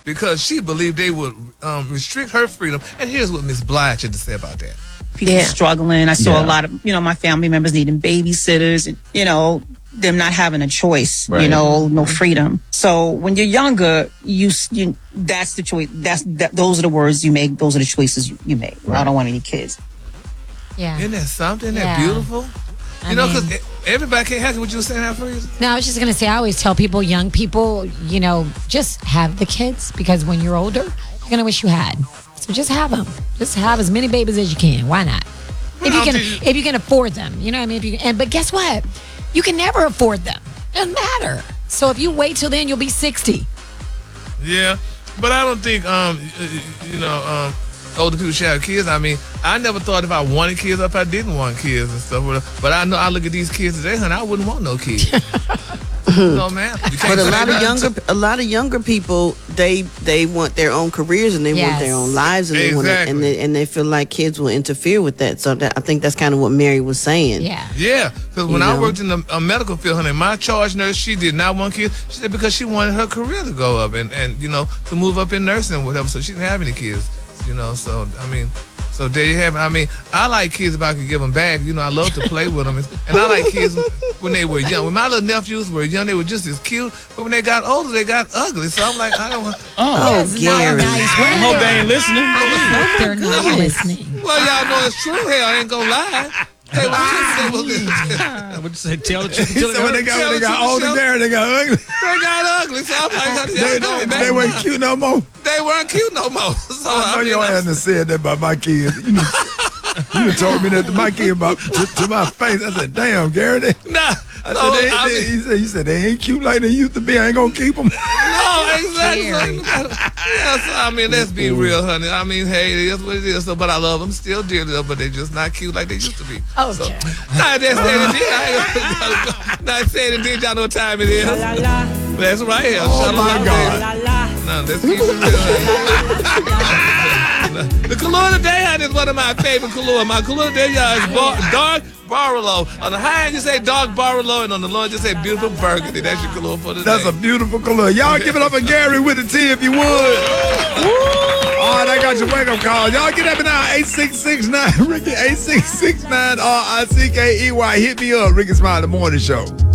because she believed they would restrict her freedom. And here's what Miss Blige had to say about that. People struggling. I saw a lot of, my family members needing babysitters and, them not having a choice, no freedom. So when you're younger, you that's the choice. Those are the words you make. Those are the choices you make. Right. I don't want any kids. Yeah. Isn't that something? Isn't that beautiful? Because everybody can't have what you were saying after. No, I was just going to say, I always tell people, young people, just have the kids, because when you're older, you're going to wish you had. So just have them. Just have as many babies as you can. Why not? If you can afford them, you know what I mean? But guess what? You can never afford them. Doesn't matter. So if you wait till then, you'll be 60. Yeah, but I don't think older people should have kids. I mean, I never thought if I wanted kids or if I didn't want kids and stuff. But I know I look at these kids today, honey, I wouldn't want no kids. No, man. But a lot of younger people, they want their own careers and they want their own lives, and they want it, and they feel like kids will interfere with that. So I think that's kind of what Mary was saying. Yeah. Because when I worked in the medical field, honey, my charge nurse, she did not want kids. She said because she wanted her career to go up and to move up in nursing and whatever. So she didn't have any kids. So I mean. So there you have it. I mean, I like kids if I could give them back. I love to play with them. And I like kids when they were young. When my little nephews were young, they were just as cute. But when they got older, they got ugly. So I'm like, I don't want... Gary. I hope they ain't listening. They're not listening. Well, y'all know it's true. Hell, I ain't gonna lie. Hey, what you say? Tell the truth. So when they got older there, they got ugly. They got ugly. So I'm like, they weren't cute no more. They weren't cute no more. So I know your ass done said that about my kids. You done told me that to my kid to my face. I said, damn, Gary. Nah. He said they ain't cute like they used to be. I ain't gonna keep them. No, exactly. I mean, let's be real, honey. I mean, hey, it is what it is. So, but I love them still dearly, but they're just not cute like they used to be. Okay. So, not saying it did. Y'all know what time it is. That's right here. Oh my God. No, let's keep it real. The color today, honey, is one of my favorite color. My color today, y'all, is dark Barolo. On the high end, you say dark Barolo, and on the low end, you say beautiful burgundy. That's your color for today. That's a beautiful color. Y'all give it up for Gary with the T if you would. All right, I got your wake-up call. Y'all get up now, 8669 Ricky, 8669 RICKEY. Hit me up, Ricky Smiley, the morning show.